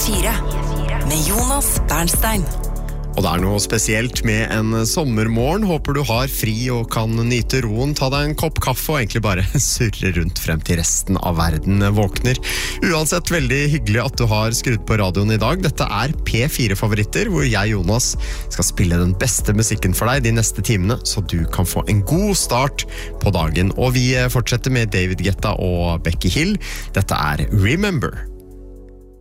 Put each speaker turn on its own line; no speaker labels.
P4 med Jonas Bernstein.
Og det noe spesielt med en sommermorgen. Håper du har fri og kan nyte roen. Ta deg en kopp kaffe og egentlig bare surre rundt frem til resten av verden våkner. Uansett, veldig hyggelig at du har skrudd på radioen i dag. Dette P4-favoritter, hvor jeg, Jonas, skal spille den beste musikken for deg de neste timene, så du kan få en god start på dagen. Og vi fortsetter med David Guetta og Becky Hill. Dette Remember.